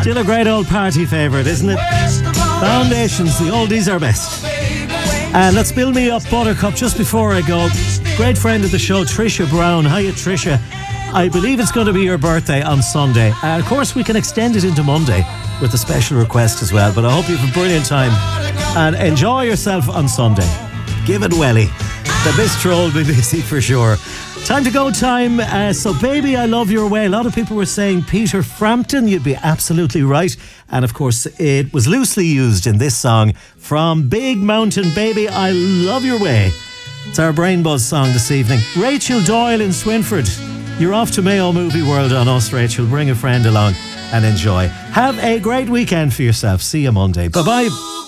Still a great old party favourite, isn't it? Foundations, the oldies are best. And let's build me up Buttercup just before I go. Great friend of the show, Trisha Brown. Hiya, Trisha. I believe it's going to be your birthday on Sunday. Of course, we can extend it into Monday with a special request as well. But I hope you have a brilliant time and enjoy yourself on Sunday. Give it welly. The bistro will be busy for sure. Time to go time. So Baby I Love Your Way. A lot of people were saying Peter Frampton. You'd be absolutely right. And of course it was loosely used in this song from Big Mountain. Baby I Love Your Way. It's our Brain Buzz song this evening. Rachel Doyle in Swinford. You're off to Mayo Movie World on us, Rachel. Bring a friend along and enjoy. Have a great weekend for yourself. See you Monday. Bye-bye.